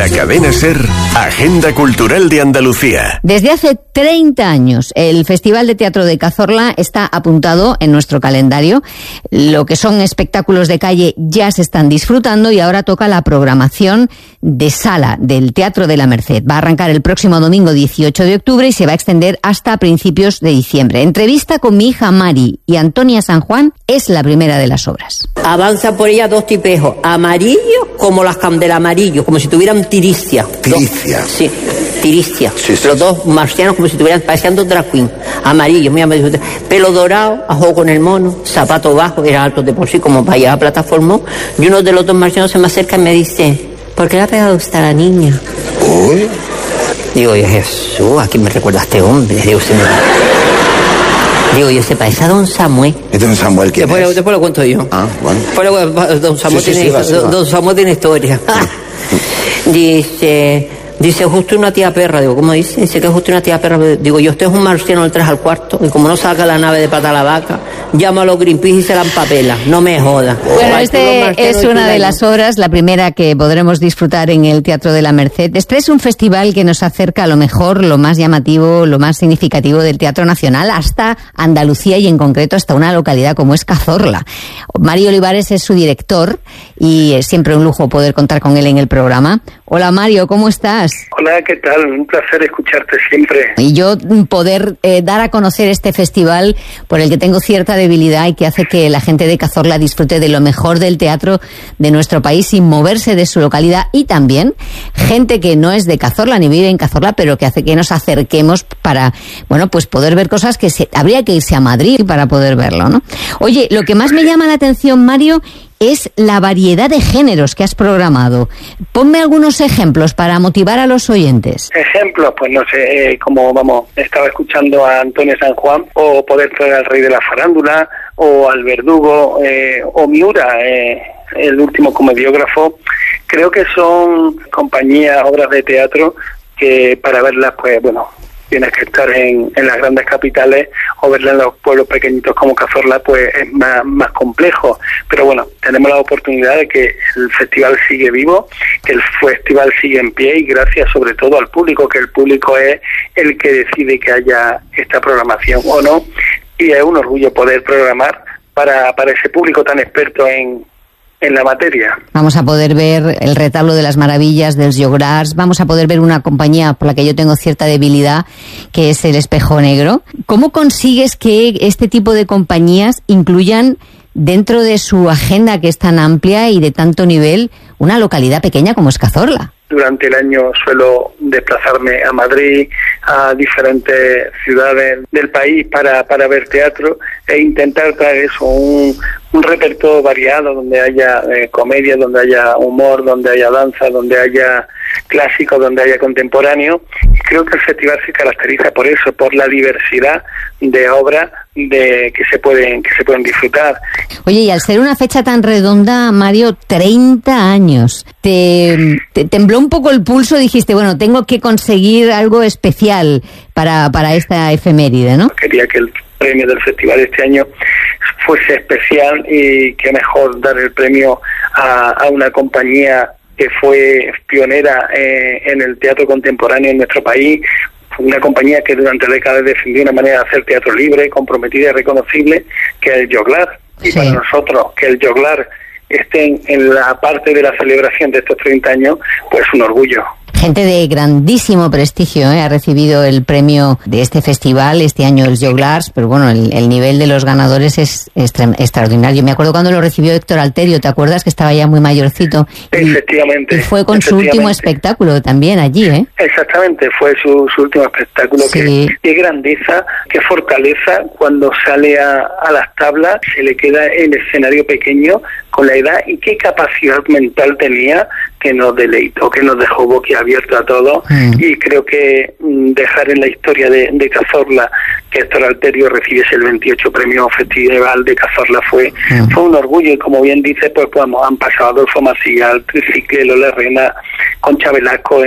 La cadena SER, Agenda Cultural de Andalucía. Desde hace 30 años, el Festival de Teatro de Cazorla está apuntado en nuestro calendario. Lo que son espectáculos de calle ya se están disfrutando y ahora toca la programación de sala del Teatro de la Merced. Va a arrancar el próximo domingo 18 de octubre y se va a extender hasta principios de diciembre. Entrevista con mi hija Mari y Antonia San Juan es la primera de las obras. Avanza por ella dos tipejos, amarillos como las candelas, amarillos, como si tuvieran tiricia. ¿Tiricia? Sí, tiricia. Sí. Los dos marcianos como si tuvieran, parecían dos drag queen. Amarillos, muy amarillos. Pelo dorado, a juego con el mono, zapato bajo, era alto de por sí, como para allá a plataforma. Y uno de los dos marcianos se me acerca y me dice, ¿por qué le ha pegado usted a la niña? Uy. Digo yo, Jesús, ¿a quién me recuerda a este hombre? Digo yo, se parece a don Samuel. ¿Es don Samuel quién es? Después lo cuento yo. Ah, bueno. Don Samuel don Samuel tiene historia. Dice, justo una tía perra. Digo, ¿cómo dice? Dice que es justo una tía perra. Digo, yo, usted es un marciano del 3 al 4. Y como no saca la nave de pata a la vaca, llama a los Greenpeace y se la empapela. No me joda. Bueno, este es una de las obras, la primera que podremos disfrutar en el Teatro de la Merced. Este es un festival que nos acerca a lo mejor, lo más llamativo, lo más significativo del Teatro Nacional hasta Andalucía y en concreto hasta una localidad como es Cazorla. Mario Olivares es su director y es siempre un lujo poder contar con él en el programa. Hola Mario, ¿cómo estás? Hola, ¿qué tal? Un placer escucharte siempre. Y yo poder dar a conocer este festival por el que tengo cierta debilidad y que hace que la gente de Cazorla disfrute de lo mejor del teatro de nuestro país sin moverse de su localidad, y también gente que no es de Cazorla ni vive en Cazorla, pero que hace que nos acerquemos para, bueno, pues poder ver cosas que habría que irse a Madrid para poder verlo, ¿no? Oye, lo que más me llama la atención, Mario, es la variedad de géneros que has programado. Ponme algunos ejemplos para motivar a los oyentes. Ejemplos, pues no sé, estaba escuchando a Antonia San Juan, o poder traer al rey de la farándula, o al verdugo, o Miura, el último comediógrafo. Creo que son compañías, obras de teatro que para verlas, pues bueno, tienes que estar en las grandes capitales, o verla en los pueblos pequeñitos como Cazorla, pues es más complejo. Pero bueno, tenemos la oportunidad de que el festival sigue vivo, que el festival sigue en pie, y gracias sobre todo al público, que el público es el que decide que haya esta programación o no, y es un orgullo poder programar para ese público tan experto en la materia. Vamos a poder ver el retablo de las maravillas dels Joglars, vamos a poder ver una compañía por la que yo tengo cierta debilidad, que es el Espejo Negro. ¿Cómo consigues que este tipo de compañías incluyan dentro de su agenda, que es tan amplia y de tanto nivel, una localidad pequeña como es Cazorla? Durante el año suelo desplazarme a Madrid, a diferentes ciudades del país para ver teatro, e intentar traer eso, un repertorio variado, donde haya comedia, donde haya humor, donde haya danza, donde haya clásico, donde haya contemporáneo. Y creo que el festival se caracteriza por eso, por la diversidad de obras que se pueden disfrutar. Oye, y al ser una fecha tan redonda, Mario, 30 años, ¿te tembló un poco el pulso? Dijiste, bueno, tengo que conseguir algo especial para esta efeméride, ¿no? Quería que el premio del festival este año fuese especial, y que mejor dar el premio a una compañía que fue pionera en el teatro contemporáneo en nuestro país, una compañía que durante décadas defendió una manera de hacer teatro libre, comprometida y reconocible, que es el Joglar. Y sí, para nosotros que el Joglar esté en la parte de la celebración de estos 30 años, pues un orgullo. Gente de grandísimo prestigio ha recibido el premio de este festival, este año el Joglars, pero bueno, el nivel de los ganadores es extraordinario. Me acuerdo cuando lo recibió Héctor Alterio, ¿te acuerdas? Que estaba ya muy mayorcito. Efectivamente. Y fue con su último espectáculo también allí, ¿eh? Exactamente, fue su último espectáculo. Sí. Qué grandeza, qué fortaleza cuando sale a las tablas, se le queda el escenario pequeño con la edad, y qué capacidad mental tenía, que nos deleitó, que nos dejó boquiabierto a todos. Y creo que dejar en la historia de Cazorla que Héctor Alterio recibiese el 28 premio Festival de Cazorla fue un orgullo. Y como bien dice, pues han pasado Adolfo Maciel, Tricicle, Lola Rena, Concha Velasco,